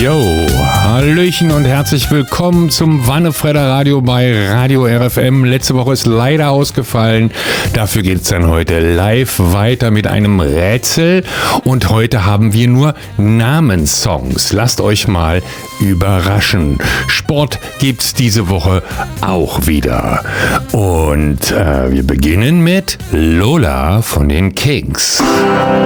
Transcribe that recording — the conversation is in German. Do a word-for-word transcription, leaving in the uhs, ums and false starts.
Jo, Hallöchen und herzlich willkommen zum Wannefredder Radio bei Radio R F M. Letzte Woche ist leider ausgefallen. Dafür geht es dann heute live weiter mit einem Rätsel. Und heute haben wir nur Namenssongs. Lasst euch mal überraschen. Sport gibt's diese Woche auch wieder. Und äh, wir beginnen mit Lola von den Kings.